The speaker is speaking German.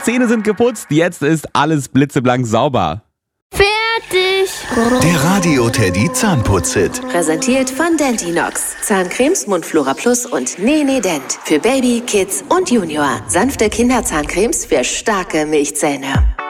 Zähne sind geputzt, jetzt ist alles blitzeblank sauber. Fertig! Der Radio Teddy Zahnputz-Hit. Präsentiert von Dentinox. Zahncremes, Mundflora Plus und Nene Dent. Für Baby, Kids und Junior. Sanfte Kinderzahncremes für starke Milchzähne.